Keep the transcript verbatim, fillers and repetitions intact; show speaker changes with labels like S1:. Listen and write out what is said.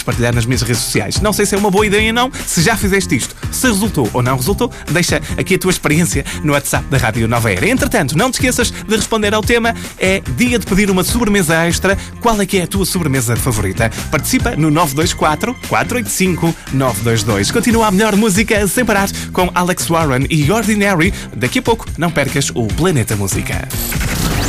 S1: partilhar nas minhas redes sociais. Não sei se é uma boa ideia ou não, se já fizeste isto, se resultou ou não resultou, deixa aqui a tua experiência no WhatsApp da Rádio Nova Era. Entretanto, não te esqueças de responder ao tema, é dia de pedir uma sobremesa extra. Qual é que é a tua sobremesa favorita? Participa no nove dois quatro, quatro oito cinco, nove dois dois. Continua a melhor música sem parar com Alex Warren e Ordinary. Daqui a pouco, não percas o Planeta Música.